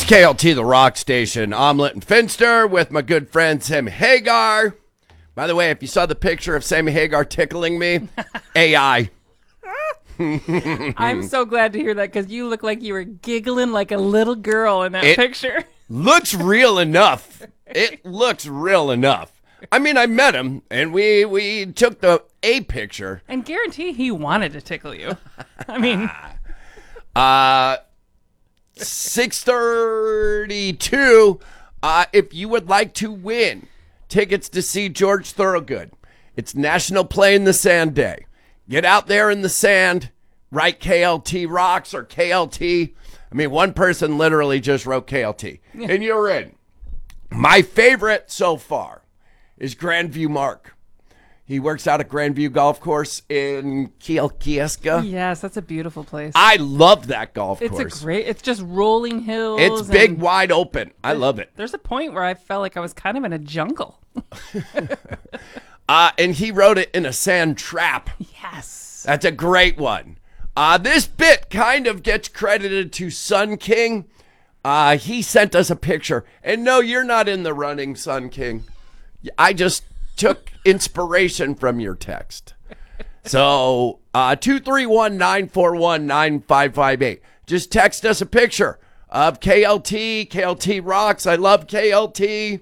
It's KLT, the rock station. Omelet and Finster with my good friend Sam Hagar. By the way, if you saw the picture of Sammy Hagar tickling me, AI. I'm so glad to hear that because you look like you were giggling like a little girl in that picture. Looks real enough. It looks real enough. I mean, I met him, and we took the A picture. And guarantee he wanted to tickle you. I mean... 6:32. If you would like to win tickets to see George Thorogood, it's National Play in the Sand Day. Get out there in the sand, write KLT Rocks or KLT. I mean, one person literally just wrote KLT, and you're in. My favorite so far is Grandview Mark. He works out at Grandview Golf Course in Kielkieska. Yes, that's a beautiful place. I love that golf course. It's just rolling hills. It's big, wide open. I love it. There's a point where I felt like I was kind of in a jungle. And he wrote it in a sand trap. Yes. That's a great one. This bit kind of gets credited to Sun King. He sent us a picture. And no, you're not in the running, Sun King. I just took inspiration from your text. So 231-941-9558. Just text us a picture of KLT Rocks. I love KLT.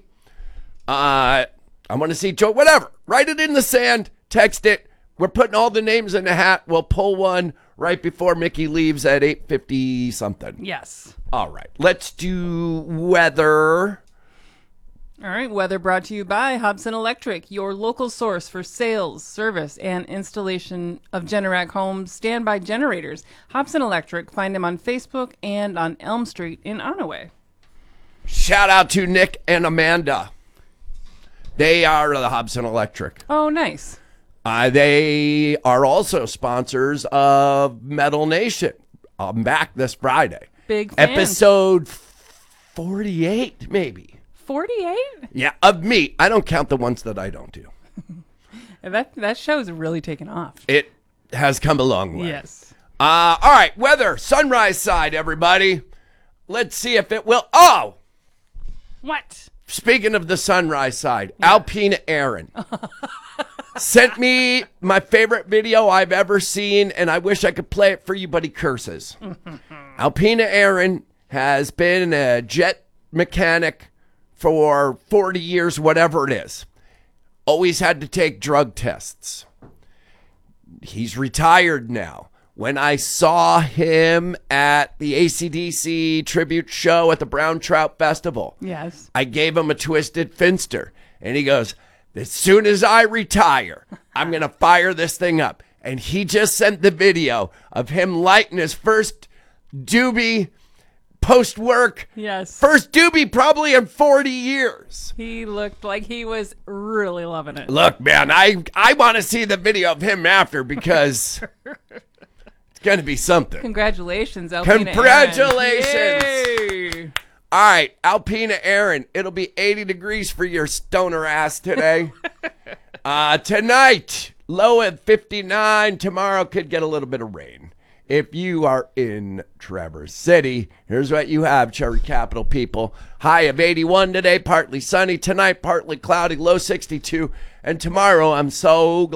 I want to see Joe, whatever. Write it in the sand, text it. We're putting all the names in the hat. We'll pull one right before Mickey leaves at 8:50 something. Yes. All right. Let's do weather. All right, weather brought to you by Hobson Electric, your local source for sales, service, and installation of Generac Homes standby generators. Hobson Electric, find them on Facebook and on Elm Street in Onaway. Shout out to Nick and Amanda. They are the Hobson Electric. Oh, nice. They are also sponsors of Metal Nation. I'm back this Friday. Big fans. Episode 48, maybe. 48? Yeah, of me. I don't count the ones that I don't do. That show's really taken off. It has come a long way. Yes. All right, weather, sunrise side, everybody. Let's see if it will. Oh! What? Speaking of the sunrise side, yeah. Alpina Aaron sent me my favorite video I've ever seen, and I wish I could play it for you, but he curses. Alpina Aaron has been a jet mechanic for 40 years, whatever it is. Always had to take drug tests. He's retired now. When I saw him at the AC/DC tribute show at the Brown Trout Festival, yes, I gave him a Twisted Finster. And he goes, as soon as I retire, I'm going to fire this thing up. And he just sent the video of him lighting his first doobie post-work. Yes. First doobie probably in 40 years. He looked like he was really loving it. Look, man, I want to see the video of him after because it's going to be something. Congratulations, Alpina Congratulations. Aaron. All right, Alpina Aaron, it'll be 80 degrees for your stoner ass today. Tonight, low at 59. Tomorrow could get a little bit of rain. If you are in Traverse City, here's what you have, Cherry Capital people. High of 81 today, partly sunny. Tonight, partly cloudy, low 62. And tomorrow, I'm so glad.